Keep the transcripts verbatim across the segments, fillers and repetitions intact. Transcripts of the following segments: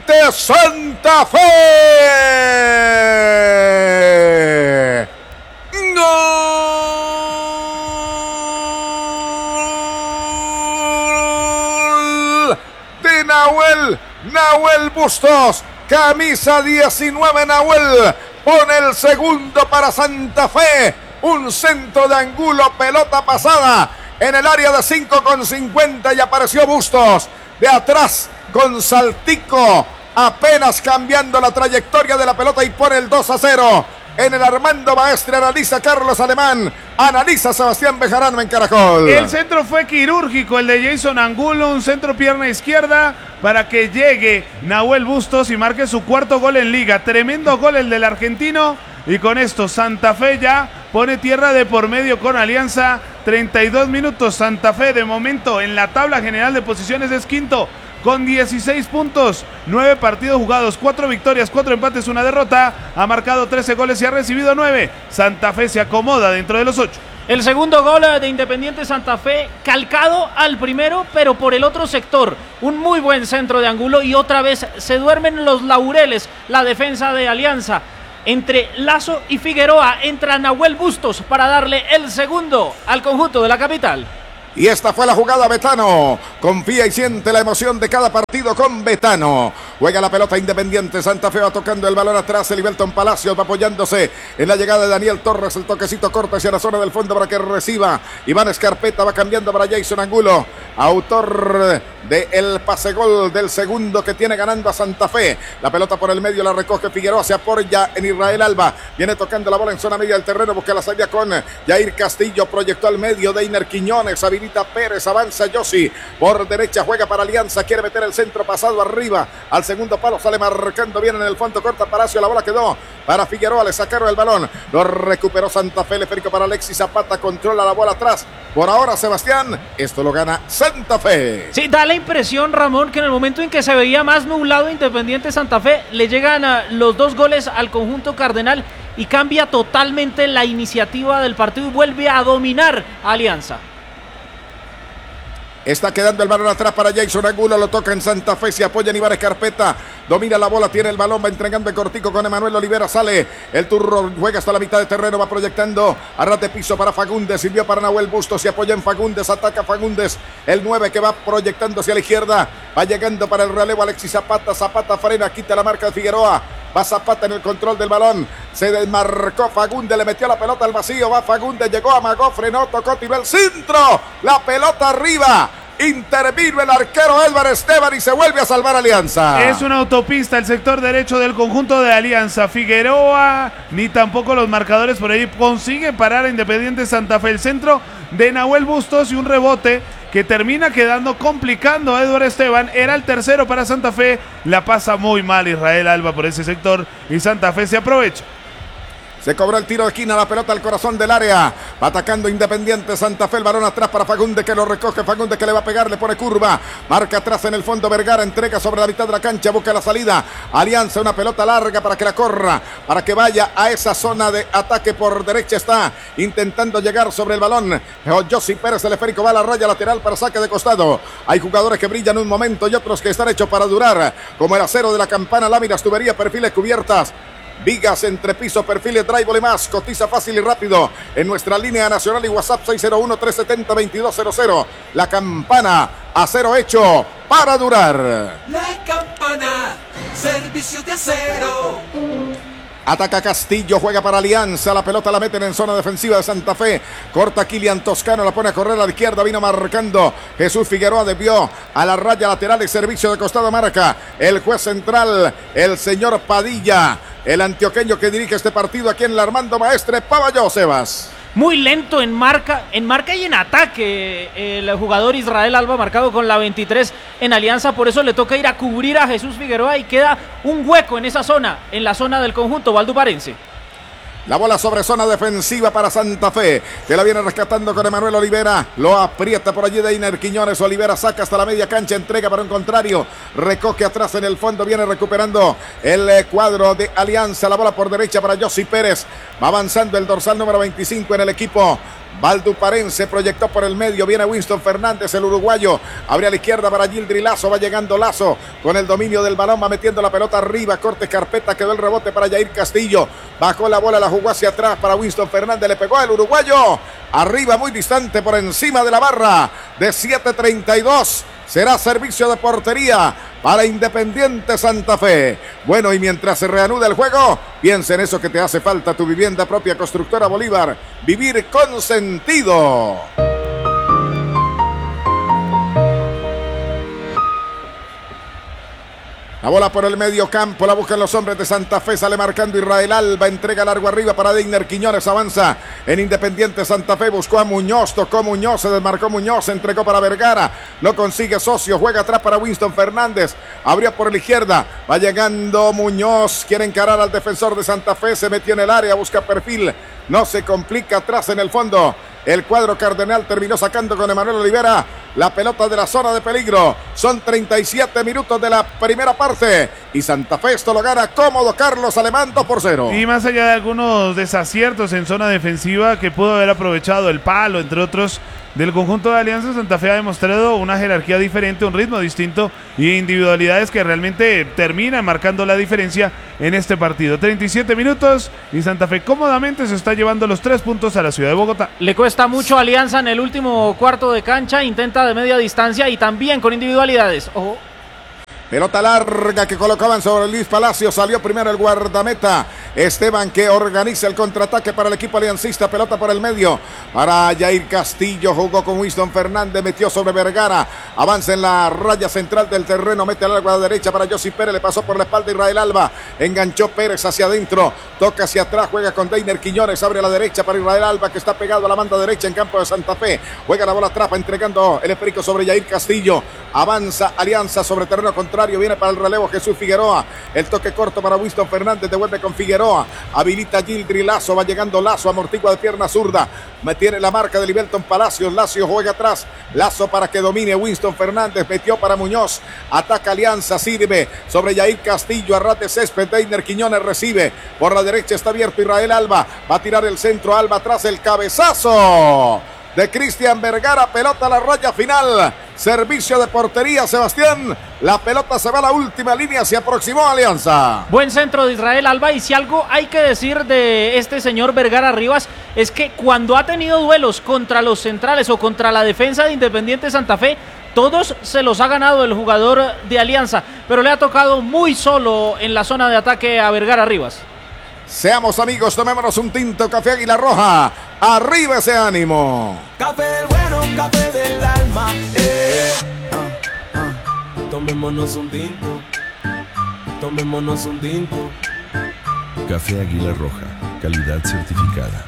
mete Santa Fe. ¡Gol de Nahuel! Nahuel Bustos, camisa diecinueve, Nahuel pone el segundo para Santa Fe. Un centro de Angulo, pelota pasada en el área de cinco con cincuenta y apareció Bustos de atrás con saltico, apenas cambiando la trayectoria de la pelota y pone el dos a cero. En el Armando Maestre analiza Carlos Alemán, analiza Sebastián Bejarano en Caracol. El centro fue quirúrgico, el de Jason Angulo, un centro pierna izquierda para que llegue Nahuel Bustos y marque su cuarto gol en liga. Tremendo gol el del argentino y con esto Santa Fe ya pone tierra de por medio con Alianza. treinta y dos minutos, Santa Fe de momento en la tabla general de posiciones es quinto con dieciséis puntos, nueve partidos jugados, cuatro victorias, cuatro empates, una derrota, ha marcado trece goles y ha recibido nueve. Santa Fe se acomoda dentro de los ocho. El segundo gol de Independiente Santa Fe, calcado al primero, pero por el otro sector. Un muy buen centro de Angulo y otra vez se duermen los laureles, la defensa de Alianza. Entre Lazo y Figueroa entra Nahuel Bustos para darle el segundo al conjunto de la capital. Y esta fue la jugada, Betano. Confía y siente la emoción de cada partido con Betano. Juega la pelota Independiente. Santa Fe va tocando el balón atrás. Elivelton Palacios va apoyándose en la llegada de Daniel Torres. El toquecito corto hacia la zona del fondo para que reciba. Iván Escarpeta va cambiando para Jason Angulo. Autor del pase gol del segundo que tiene ganando a Santa Fe. La pelota por el medio la recoge Figueroa. Se apoya en Israel Alba. Viene tocando la bola en zona media del terreno. Busca la salida con Jair Castillo. Proyectó al medio Deiner Quiñones. Habilita Pérez. Avanza Yossi. Por derecha juega para Alianza. Quiere meter el centro pasado arriba. Al segundo palo sale marcando bien en el fondo. Corta Palacio. La bola quedó para Figueroa. Le sacaron el balón. Lo recuperó Santa Fe. Le férico para Alexis Zapata. Controla la bola atrás. Por ahora, Sebastián, esto lo gana Santa Fe. Sí, da la impresión, Ramón, que en el momento en que se veía más nublado Independiente Santa Fe, le llegan a los dos goles al conjunto cardenal y cambia totalmente la iniciativa del partido y vuelve a dominar a Alianza. Está quedando el balón atrás para Jason Angulo, lo toca en Santa Fe, se apoya en Iván Escarpeta, domina la bola, tiene el balón, va entregando en cortico con Emanuel Olivera, sale el turro, juega hasta la mitad de terreno, va proyectando a ras de piso para Fagundes, sirvió para Nahuel Bustos, se apoya en Fagundes, ataca Fagundes, el nueve que va proyectando hacia la izquierda, va llegando para el relevo Alexis Zapata, Zapata frena, quita la marca de Figueroa, va Zapata en el control del balón, se desmarcó Fagundes, le metió la pelota al vacío, va Fagundes, llegó, amagó, frenó, tocó, tiró el centro, la pelota arriba. Intervino el arquero Elber Esteban y se vuelve a salvar Alianza. Es una autopista el sector derecho del conjunto de Alianza. Figueroa ni tampoco los marcadores por ahí consiguen parar a Independiente Santa Fe. El centro de Nahuel Bustos y un rebote que termina quedando complicando a Edward Esteban. Era el tercero para Santa Fe. La pasa muy mal Israel Alba por ese sector y Santa Fe se aprovecha. Se cobró el tiro de esquina, la pelota al corazón del área. Va atacando Independiente Santa Fe. El balón atrás para Fagundes que lo recoge. Fagundes que le va a pegar, le pone curva. Marca atrás en el fondo. Vergara entrega sobre la mitad de la cancha. Busca la salida. Alianza, una pelota larga para que la corra. Para que vaya a esa zona de ataque por derecha. Está intentando llegar sobre el balón. Yossi Pérez, el esférico, va a la raya lateral para saque de costado. Hay jugadores que brillan un momento y otros que están hechos para durar. Como el acero de la campana, láminas, tuberías, perfiles, cubiertas. Vigas, entrepiso, perfiles, drywall y más. Cotiza fácil y rápido en nuestra línea nacional y WhatsApp seis cero uno, tres siete cero, veintidós cero cero. La Campana, acero hecho para durar. La Campana, servicio de acero. Ataca Castillo, juega para Alianza, la pelota la meten en zona defensiva de Santa Fe, corta Kilian Toscano, la pone a correr a la izquierda, vino marcando Jesús Figueroa, desvió a la raya lateral y servicio de costado, marca el juez central, el señor Padilla, el antioqueño que dirige este partido aquí en la Armando Maestre Paballó, Sebas. Muy lento en marca, en marca y en ataque el jugador Israel Alba, marcado con la veintitrés en Alianza, por eso le toca ir a cubrir a Jesús Figueroa y queda un hueco en esa zona, en la zona del conjunto valduparense. La bola sobre zona defensiva para Santa Fe, que la viene rescatando con Emanuel Olivera, lo aprieta por allí Deiner Quiñones, Olivera saca hasta la media cancha, entrega para un contrario, recoge atrás en el fondo, viene recuperando el cuadro de Alianza, la bola por derecha para Yossi Pérez, va avanzando el dorsal número veinticinco en el equipo Valduparén se proyectó por el medio, viene Winston Fernández, el uruguayo, abre a la izquierda para Gildri Lazo, va llegando Lazo con el dominio del balón, va metiendo la pelota arriba, corte carpeta, quedó el rebote para Jair Castillo, bajó la bola, la jugó hacia atrás para Winston Fernández, le pegó al uruguayo, arriba muy distante por encima de la barra de siete treinta y dos. Será servicio de portería para Independiente Santa Fe. Bueno, y mientras se reanuda el juego, piensa en eso que te hace falta, tu vivienda propia, Constructora Bolívar. Vivir con sentido. La bola por el medio campo, la buscan los hombres de Santa Fe, sale marcando Israel Alba, entrega largo arriba para Deiner Quiñones, avanza en Independiente Santa Fe, buscó a Muñoz, tocó Muñoz, se desmarcó Muñoz, entregó para Vergara, no consigue Socio, juega atrás para Winston Fernández, abrió por la izquierda, va llegando Muñoz, quiere encarar al defensor de Santa Fe, se metió en el área, busca perfil, no se complica, atrás en el fondo. El cuadro cardenal terminó sacando con Emanuel Olivera la pelota de la zona de peligro. Son treinta y siete minutos de la primera parte y Santa Fe esto lo gana cómodo Carlos Alemán dos por cero. Y más allá de algunos desaciertos en zona defensiva que pudo haber aprovechado el palo, entre otros, del conjunto de Alianza, Santa Fe ha demostrado una jerarquía diferente, un ritmo distinto y individualidades que realmente terminan marcando la diferencia en este partido. treinta y siete minutos y Santa Fe cómodamente se está llevando los tres puntos a la ciudad de Bogotá. Le cuesta mucho a Alianza en el último cuarto de cancha, intenta de media distancia y también con individualidades. Ojo. Pelota larga que colocaban sobre Luis Palacio. Salió primero el guardameta Esteban, que organiza el contraataque para el equipo aliancista. Pelota por el medio para Jair Castillo. Jugó con Winston Fernández. Metió sobre Vergara. Avanza en la raya central del terreno. Mete al agua derecha para Josy Pérez. Le pasó por la espalda Israel Alba. Enganchó Pérez hacia adentro. Toca hacia atrás. Juega con Deiner Quiñones. Abre a la derecha para Israel Alba, que está pegado a la banda derecha en campo de Santa Fe. Juega la bola atrás, entregando el esférico sobre Jair Castillo. Avanza Alianza sobre terreno contrario. Viene para el relevo Jesús Figueroa. El toque corto para Winston Fernández. Devuelve con Figueroa. Habilita Gildri Lazo. Va llegando Lazo. Amortigua de pierna zurda. Tiene la marca de Libelton Palacios. Lazo juega atrás. Lazo para que domine Winston Fernández. Metió para Muñoz. Ataca Alianza. Sirve sobre Jair Castillo. Arrate césped. Deiner Quiñones recibe. Por la derecha está abierto Israel Alba. Va a tirar el centro. Alba atrás. El cabezazo de Cristian Vergara, pelota a la raya final, servicio de portería, Sebastián, la pelota se va a la última línea, se aproximó a Alianza. Buen centro de Israel Alba, y si algo hay que decir de este señor Vergara Rivas es que cuando ha tenido duelos contra los centrales o contra la defensa de Independiente Santa Fe, todos se los ha ganado el jugador de Alianza, pero le ha tocado muy solo en la zona de ataque a Vergara Rivas. Seamos amigos, tomémonos un tinto, café Águila Roja. Arriba ese ánimo. Café del bueno, café del alma. Eh. Ah, ah. Tomémonos un tinto. Tomémonos un tinto. Café Águila Roja, calidad certificada.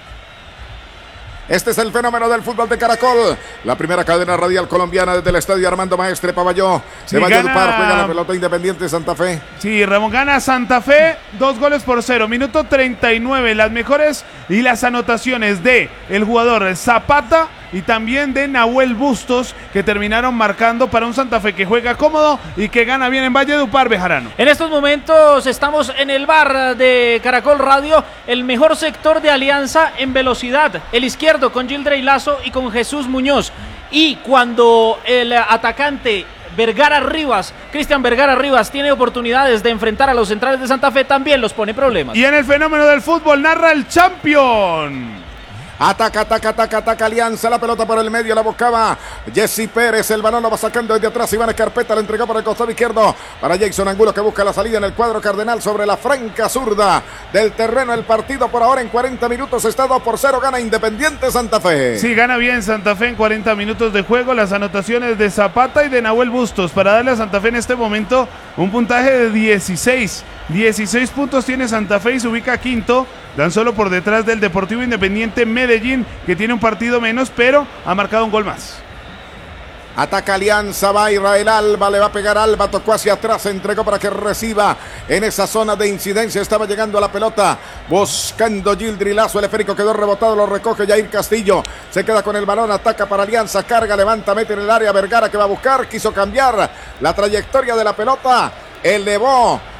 Este es el fenómeno del fútbol de Caracol, la primera cadena radial colombiana desde el estadio Armando Maestre Paballó. Sí, de Valledupar gana... juega la pelota Independiente Santa Fe. Sí, Ramón, gana Santa Fe, dos goles por cero, minuto treinta y nueve. Las mejores y las anotaciones de el jugador Zapata y también de Nahuel Bustos, que terminaron marcando para un Santa Fe que juega cómodo y que gana bien en Valledupar, Bejarano. En estos momentos estamos en el bar de Caracol Radio, el mejor sector de Alianza en velocidad, el izquierdo con Gildri Lazo y con Jesús Muñoz. Y cuando el atacante Vergara Rivas, Cristian Vergara Rivas, tiene oportunidades de enfrentar a los centrales de Santa Fe, también los pone problemas. Y en el fenómeno del fútbol narra el Champion. Ataca, ataca, ataca, ataca Alianza, la pelota por el medio, la buscaba Josy Pérez, el balón lo va sacando desde atrás, Iván Escarpeta, le entregó por el costado izquierdo para Jason Angulo, que busca la salida en el cuadro cardenal sobre la franca zurda del terreno. El partido por ahora en cuarenta minutos está dos por cero, gana Independiente Santa Fe. Sí, gana bien Santa Fe en cuarenta minutos de juego, las anotaciones de Zapata y de Nahuel Bustos para darle a Santa Fe en este momento un puntaje de dieciséis. dieciséis puntos tiene Santa Fe y se ubica quinto, tan solo por detrás del Deportivo Independiente Medellín, que tiene un partido menos, pero ha marcado un gol más. Ataca Alianza, va Israel Alba, le va a pegar Alba, tocó hacia atrás, entregó para que reciba en esa zona de incidencia, estaba llegando a la pelota, buscando Gildri Lazo, el esférico quedó rebotado, lo recoge Jair Castillo, se queda con el balón, ataca para Alianza, carga, levanta, mete en el área, Vergara que va a buscar, quiso cambiar la trayectoria de la pelota, elevó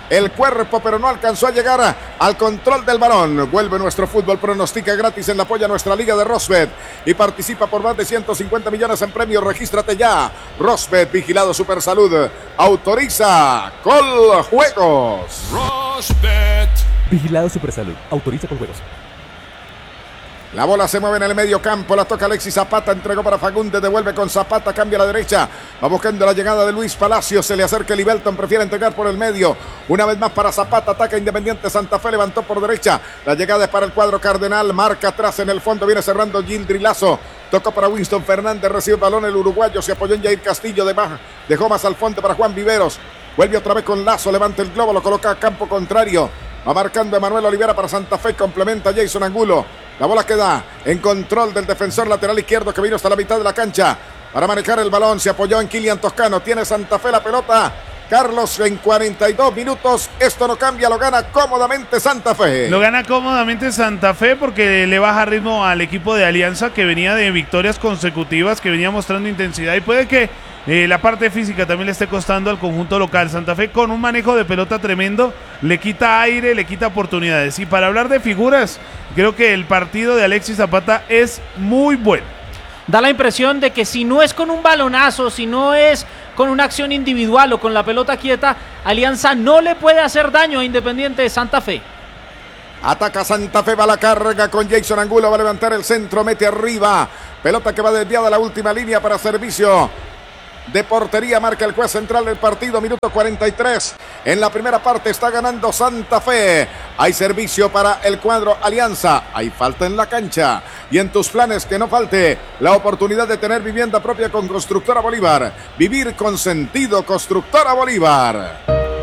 el cuerpo, pero no alcanzó a llegar al control del balón. Vuelve nuestro fútbol, pronostica gratis en la polla nuestra liga de Rosbet y participa por más de ciento cincuenta millones en premios. Regístrate ya. Rosbet, vigilado Supersalud, autoriza con juegos. Rosbet. Vigilado Supersalud, autoriza con juegos. La bola se mueve en el medio campo, la toca Alexis Zapata, entregó para Fagundes, devuelve con Zapata, cambia a la derecha, va buscando la llegada de Luis Palacios, se le acerca Libelton, prefiere entregar por el medio, una vez más para Zapata, ataca Independiente Santa Fe, levantó por derecha, la llegada es para el cuadro cardenal, marca atrás en el fondo, viene cerrando Gildri Lazo, tocó para Winston Fernández, recibe el balón el uruguayo, se apoyó en Jair Castillo, de más, dejó más al fondo para Juan Viveros, vuelve otra vez con Lazo, levanta el globo, lo coloca a campo contrario, va marcando Emanuel Olivera para Santa Fe, complementa a Jason Angulo. La bola queda en control del defensor lateral izquierdo que vino hasta la mitad de la cancha para manejar el balón. Se apoyó en Kilian Toscano. Tiene Santa Fe la pelota. Carlos, en cuarenta y dos minutos. Esto no cambia, lo gana cómodamente Santa Fe. Lo gana cómodamente Santa Fe porque le baja ritmo al equipo de Alianza que venía de victorias consecutivas, que venía mostrando intensidad y puede que Eh, la parte física también le esté costando al conjunto local. Santa Fe con un manejo de pelota tremendo, le quita aire, le quita oportunidades. Y para hablar de figuras, creo que el partido de Alexis Zapata es muy bueno. Da la impresión de que si no es con un balonazo, si no es con una acción individual o con la pelota quieta, Alianza no le puede hacer daño a Independiente de Santa Fe. Ataca Santa Fe, va la carga con Jason Angulo, va a levantar el centro, mete arriba. Pelota que va desviada a la última línea para servicio de portería, marca el juez central del partido, minuto cuarenta y tres. En la primera parte está ganando Santa Fe. Hay servicio para el cuadro Alianza. Hay falta en la cancha. Y en tus planes que no falte la oportunidad de tener vivienda propia con Constructora Bolívar. Vivir con sentido, Constructora Bolívar.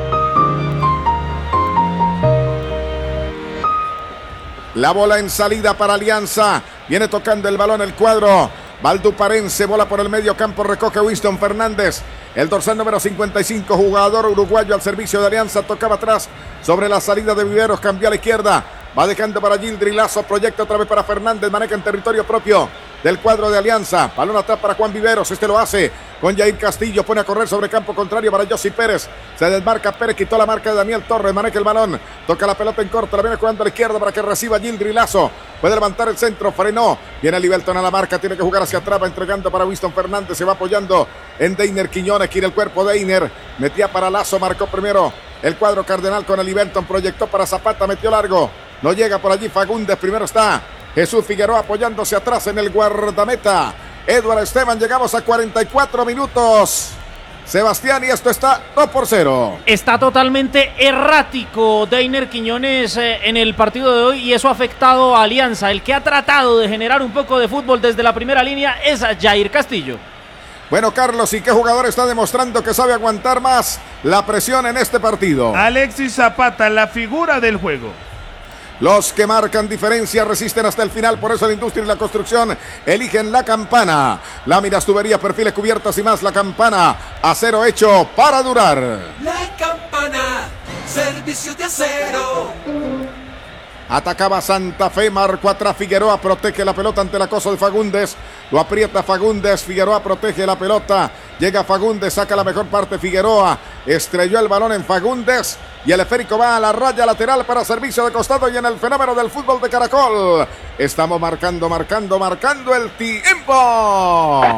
La bola en salida para Alianza. Viene tocando el balón el cuadro valduparense, bola por el medio campo, recoge Winston Fernández, el dorsal número cincuenta y cinco, jugador uruguayo al servicio de Alianza, tocaba atrás sobre la salida de Viveros, cambió a la izquierda, va dejando para Gildri Lazo, proyecta otra vez para Fernández, maneja en territorio propio del cuadro de Alianza, balón atrás para Juan Viveros, este lo hace con Jair Castillo, pone a correr sobre campo contrario para Josy Pérez, se desmarca Pérez, quitó la marca de Daniel Torres, maneja el balón, toca la pelota en corto, la viene jugando a la izquierda para que reciba Gildri Lazo, puede levantar el centro, frenó, viene Libelton a la marca, tiene que jugar hacia atrás, va entregando para Winston Fernández, se va apoyando en Deiner Quiñones, quiere el cuerpo de Deiner, metía para Lazo, marcó primero el cuadro cardenal con el Libelton, proyectó para Zapata, metió largo, no llega por allí Fagundes, primero está Jesús Figueroa apoyándose atrás en el guardameta Edward Esteban, llegamos a cuarenta y cuatro minutos. Sebastián, y esto está dos por cero. Está totalmente errático Deiner Quiñones eh, en el partido de hoy y eso ha afectado a Alianza. El que ha tratado de generar un poco de fútbol desde la primera línea es Jair Castillo. Bueno, Carlos, ¿y qué jugador está demostrando que sabe aguantar más la presión en este partido? Alexis Zapata, la figura del juego. Los que marcan diferencia resisten hasta el final, por eso la industria y la construcción eligen la Campana. Láminas, tuberías, perfiles, cubiertas y más, la Campana. Acero hecho para durar. La Campana, servicio de acero. Atacaba Santa Fe, marcó atrás Figueroa, protege la pelota ante el acoso de Fagundes, lo aprieta Fagundes, Figueroa protege la pelota, llega Fagundes, saca la mejor parte Figueroa, estrelló el balón en Fagundes y el esférico va a la raya lateral para servicio de costado y en el fenómeno del fútbol de Caracol. Estamos marcando, marcando, marcando el tiempo.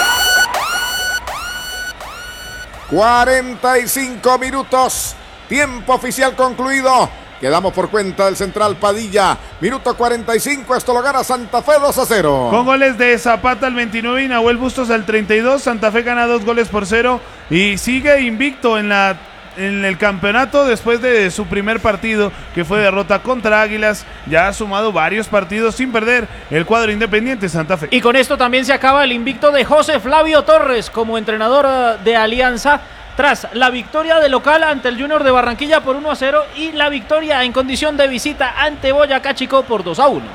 cuarenta y cinco minutos, tiempo oficial concluido. Quedamos por cuenta del central Padilla. Minuto cuarenta y cinco, esto lo gana Santa Fe dos a cero. Con goles de Zapata al veintinueve y Nahuel Bustos al treinta y dos. Santa Fe gana dos goles por cero y sigue invicto en, la, en el campeonato después de su primer partido, que fue derrota contra Águilas. Ya ha sumado varios partidos sin perder el cuadro Independiente Santa Fe. Y con esto también se acaba el invicto de José Flavio Torres como entrenador de Alianza, tras la victoria de local ante el Junior de Barranquilla por uno a cero y la victoria en condición de visita ante Boyacá Chico por dos a uno.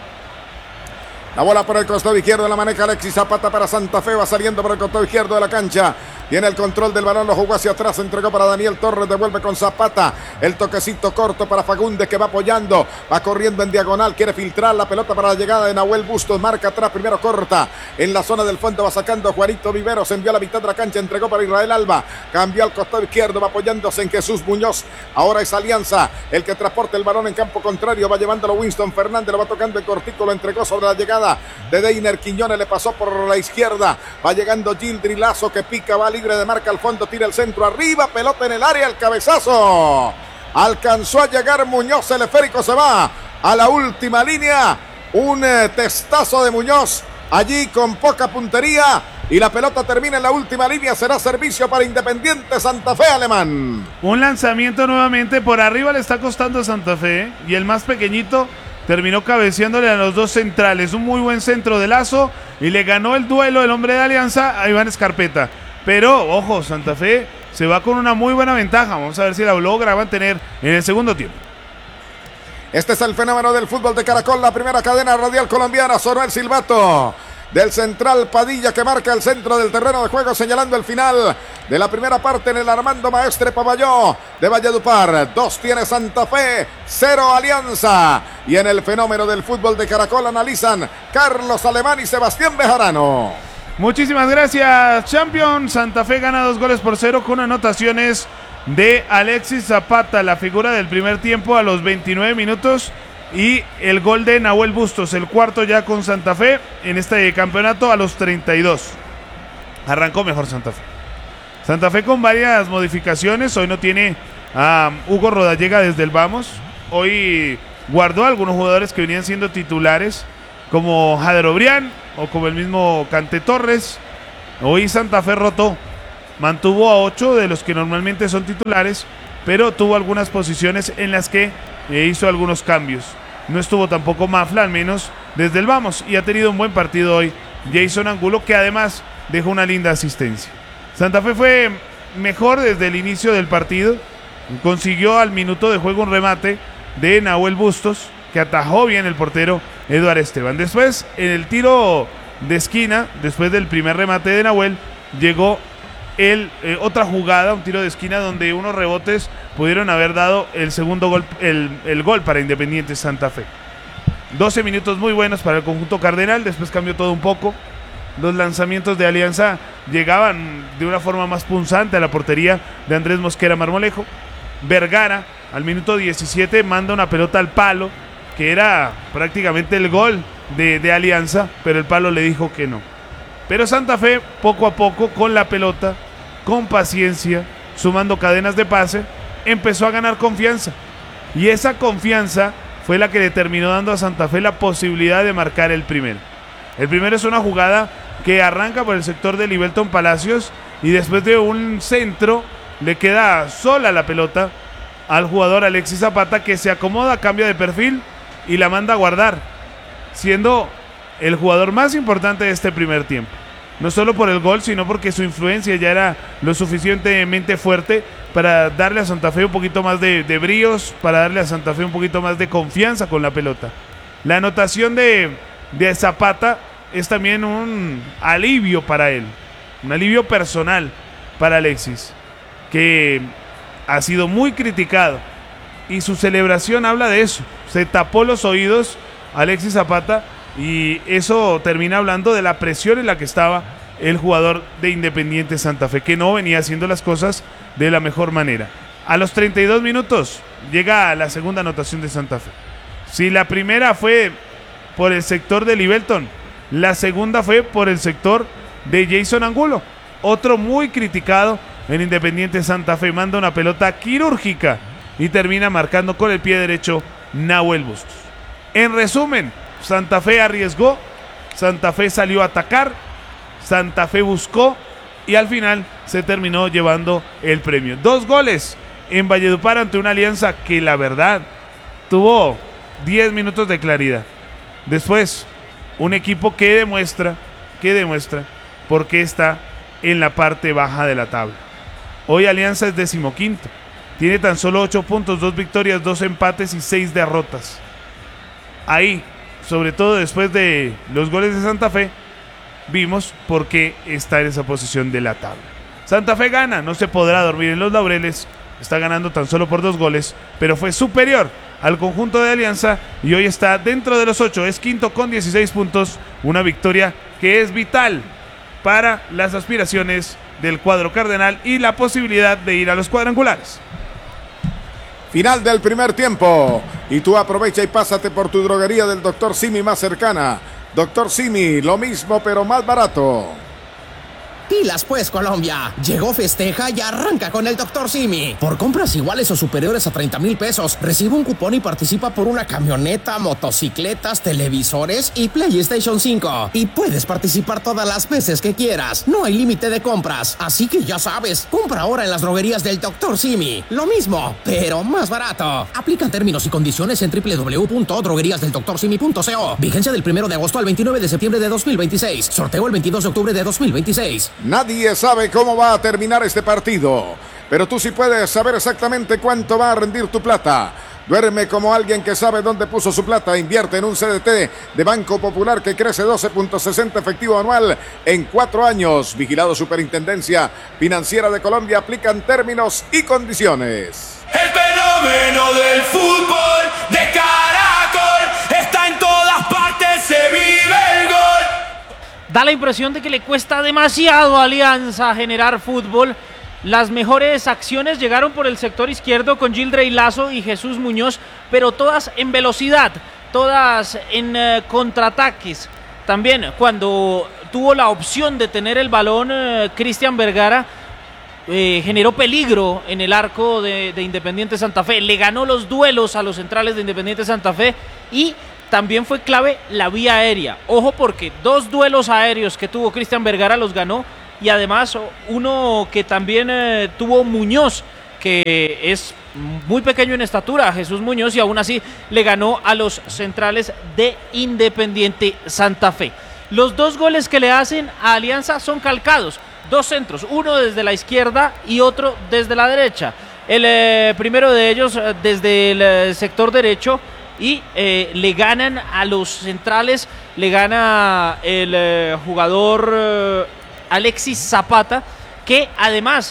La bola por el costado izquierdo, la maneja Alexis Zapata para Santa Fe, va saliendo por el costado izquierdo de la cancha. Tiene el control del balón, lo jugó hacia atrás, entregó para Daniel Torres, devuelve con Zapata. El toquecito corto para Fagundes que va apoyando, va corriendo en diagonal, quiere filtrar la pelota para la llegada de Nahuel Bustos, marca atrás, primero corta. En la zona del fondo va sacando Juanito Viveros, envió a la mitad de la cancha, entregó para Israel Alba, cambió al costado izquierdo, va apoyándose en Jesús Muñoz. Ahora es Alianza el que transporta el balón en campo contrario, va llevándolo Winston Fernández, lo va tocando en cortico, lo entregó sobre la llegada de Deiner Quiñones, le pasó por la izquierda, va llegando Gildri Lazo que pica, va libre de marca al fondo, tira el centro arriba, pelota en el área, el cabezazo. Alcanzó a llegar Muñoz, el esférico se va a la última línea. Un eh, testazo de Muñoz allí con poca puntería y la pelota termina en la última línea. Será servicio para Independiente Santa Fe, Alemán. Un lanzamiento nuevamente por arriba le está costando a Santa Fe y el más pequeñito terminó cabeceándole a los dos centrales. Un muy buen centro de Lazo y le ganó el duelo el hombre de Alianza a Iván Escarpeta. Pero, ojo, Santa Fe se va con una muy buena ventaja. Vamos a ver si la logra mantener en el segundo tiempo. Este es el fenómeno del fútbol de Caracol, la primera cadena radial colombiana. Sonó el silbato del central Padilla que marca el centro del terreno de juego, señalando el final de la primera parte en el Armando Maestre Pavalló de Valledupar. Dos tiene Santa Fe, cero Alianza. Y en el fenómeno del fútbol de Caracol analizan Carlos Alemán y Sebastián Bejarano. Muchísimas gracias, Champion. Santa Fe gana dos goles por cero con anotaciones de Alexis Zapata, la figura del primer tiempo a los veintinueve minutos, y el gol de Nahuel Bustos, el cuarto ya con Santa Fe en este campeonato a los treinta y dos. Arrancó mejor Santa Fe. Santa Fe con varias modificaciones. Hoy no tiene a Hugo Rodallega desde el Vamos. Hoy guardó a algunos jugadores que venían siendo titulares, como Jader Obrián o como el mismo Cante Torres. Hoy Santa Fe rotó, mantuvo a ocho de los que normalmente son titulares, pero tuvo algunas posiciones en las que eh, hizo algunos cambios. No estuvo tampoco Mafla, al menos desde el Vamos, y ha tenido un buen partido hoy Jason Angulo, que además dejó una linda asistencia. Santa Fe fue mejor desde el inicio del partido, consiguió al minuto de juego un remate de Nahuel Bustos, que atajó bien el portero Eduardo Esteban. Después, en el tiro de esquina, después del primer remate de Nahuel, llegó el, eh, otra jugada, un tiro de esquina donde unos rebotes pudieron haber dado el segundo gol, el, el gol para Independiente Santa Fe. doce minutos muy buenos para el conjunto cardenal, después cambió todo un poco. Los lanzamientos de Alianza llegaban de una forma más punzante a la portería de Andrés Mosquera Marmolejo. Vergara, al minuto diecisiete, manda una pelota al palo, que era prácticamente el gol de, de Alianza, pero el palo le dijo que no. Pero Santa Fe, poco a poco, con la pelota, con paciencia, sumando cadenas de pase, empezó a ganar confianza. Y esa confianza fue la que le terminó dando a Santa Fe la posibilidad de marcar el primero. El primero es una jugada que arranca por el sector de Libelton Palacios y después de un centro le queda sola la pelota al jugador Alexis Zapata, que se acomoda, cambia de perfil y la manda a guardar, siendo el jugador más importante de este primer tiempo. No solo por el gol, sino porque su influencia ya era lo suficientemente fuerte para darle a Santa Fe un poquito más de, de bríos, para darle a Santa Fe un poquito más de confianza con la pelota. La anotación de, de Zapata es también un alivio para él, un alivio personal para Alexis, que ha sido muy criticado, y su celebración habla de eso. Se tapó los oídos Alexis Zapata y eso termina hablando de la presión en la que estaba el jugador de Independiente Santa Fe, que no venía haciendo las cosas de la mejor manera. A los treinta y dos minutos llega la segunda anotación de Santa Fe. Si la primera fue por el sector de Libelton, la segunda fue por el sector de Jason Angulo, otro muy criticado en Independiente Santa Fe. Manda una pelota quirúrgica y termina marcando con el pie derecho Nahuel Bustos. En resumen, Santa Fe arriesgó, Santa Fe salió a atacar, Santa Fe buscó y al final se terminó llevando el premio. Dos goles en Valledupar ante una Alianza que la verdad tuvo diez minutos de claridad. Después, un equipo que demuestra, que demuestra por qué está en la parte baja de la tabla. Hoy Alianza es decimoquinto. Tiene tan solo ocho puntos, dos victorias, dos empates y seis derrotas. Ahí, sobre todo después de los goles de Santa Fe, vimos por qué está en esa posición de la tabla. Santa Fe gana, no se podrá dormir en los laureles, está ganando tan solo por dos goles, pero fue superior al conjunto de Alianza y hoy está dentro de los ocho, es quinto con dieciséis puntos, una victoria que es vital para las aspiraciones del cuadro cardenal y la posibilidad de ir a los cuadrangulares. Final del primer tiempo y tú aprovecha y pásate por tu droguería del doctor Simi más cercana. doctor Simi, lo mismo pero más barato. Pilas pues, Colombia. Llegó, festeja y arranca con el doctor Simi. Por compras iguales o superiores a treinta mil pesos, recibe un cupón y participa por una camioneta, motocicletas, televisores y PlayStation cinco. Y puedes participar todas las veces que quieras. No hay límite de compras. Así que ya sabes, compra ahora en las droguerías del doctor Simi. Lo mismo, pero más barato. Aplican términos y condiciones en doble u doble u doble u punto droguerías del doctor simi punto co. Vigencia del primero de agosto al veintinueve de septiembre de dos mil veintiséis. Sorteo el veintidós de octubre de dos mil veintiséis. Nadie sabe cómo va a terminar este partido, pero tú sí puedes saber exactamente cuánto va a rendir tu plata. Duerme como alguien que sabe dónde puso su plata. Invierte en un C D T de Banco Popular que crece doce punto sesenta efectivo anual en cuatro años. Vigilado Superintendencia Financiera de Colombia. Aplican términos y condiciones. El fenómeno del fútbol de Caracol está en todas partes, se vive el gol. Da la impresión de que le cuesta demasiado a Alianza generar fútbol. Las mejores acciones llegaron por el sector izquierdo con Gildrey Lazo y Jesús Muñoz, pero todas en velocidad, todas en uh, contraataques. También cuando tuvo la opción de tener el balón, uh, Cristian Vergara eh, generó peligro en el arco de, de Independiente Santa Fe. Le ganó los duelos a los centrales de Independiente Santa Fe y también fue clave la vía aérea. Ojo porque dos duelos aéreos que tuvo Cristian Vergara los ganó y además uno que también eh, tuvo Muñoz, que es muy pequeño en estatura, Jesús Muñoz, y aún así le ganó a los centrales de Independiente Santa Fe. Los dos goles que le hacen a Alianza son calcados, dos centros, uno desde la izquierda y otro desde la derecha. El eh, primero de ellos eh, desde el eh, sector derecho, y eh, le ganan a los centrales, le gana el eh, jugador eh, Alexis Zapata, que además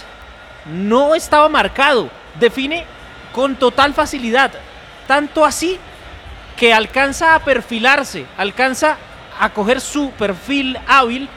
no estaba marcado, define con total facilidad, tanto así que alcanza a perfilarse, alcanza a coger su perfil hábil,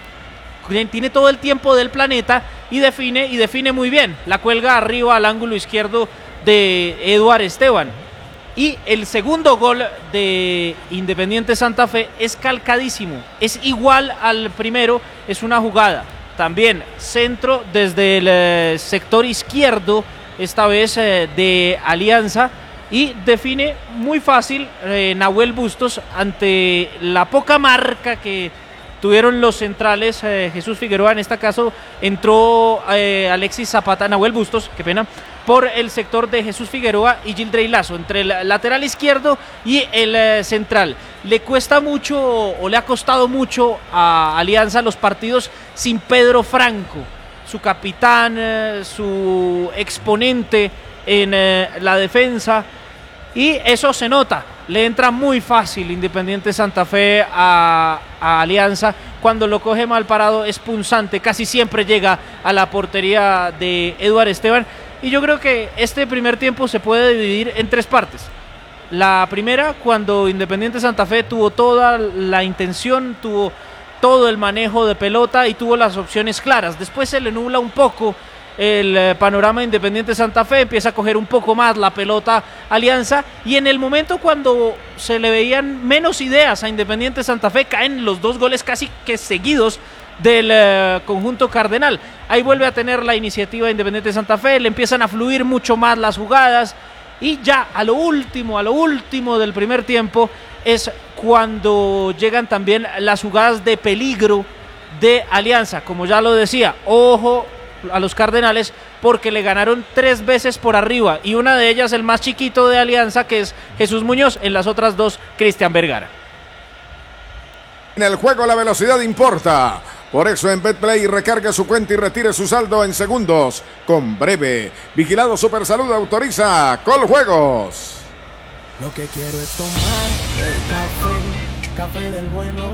tiene todo el tiempo del planeta y define, y define muy bien, la cuelga arriba al ángulo izquierdo de Eduard Esteban. Y el segundo gol de Independiente Santa Fe es calcadísimo, es igual al primero, es una jugada también centro desde el eh, sector izquierdo, esta vez eh, de Alianza, y define muy fácil eh, Nahuel Bustos ante la poca marca que tuvieron los centrales. eh, Jesús Figueroa, en este caso entró eh, Alexis Zapata, Nahuel Bustos, qué pena, por el sector de Jesús Figueroa y Gildrey Lazo, entre el lateral izquierdo y el eh, central. Le cuesta mucho, o le ha costado mucho a Alianza los partidos sin Pedro Franco, su capitán, eh, su exponente en eh, la defensa, y eso se nota. Le entra muy fácil Independiente Santa Fe a, a Alianza. Cuando lo coge mal parado es punzante, casi siempre llega a la portería de Eduard Esteban. Y yo creo que este primer tiempo se puede dividir en tres partes. La primera, cuando Independiente Santa Fe tuvo toda la intención, tuvo todo el manejo de pelota y tuvo las opciones claras. Después se le nubla un poco el eh, panorama de Independiente Santa Fe, empieza a coger un poco más la pelota Alianza, y en el momento cuando se le veían menos ideas a Independiente Santa Fe, caen los dos goles casi que seguidos del eh, conjunto cardenal. Ahí vuelve a tener la iniciativa de Independiente Santa Fe, le empiezan a fluir mucho más las jugadas, y ya a lo último, a lo último del primer tiempo es cuando llegan también las jugadas de peligro de Alianza. Como ya lo decía, ojo a los cardenales porque le ganaron tres veces por arriba, y una de ellas el más chiquito de Alianza, que es Jesús Muñoz, en las otras dos Cristian Vergara. En el juego la velocidad importa. Por eso en BetPlay recarga su cuenta y retire su saldo en segundos con Breve. Vigilado Supersalud, autoriza Coljuegos. Lo que quiero es tomar el café, café del bueno.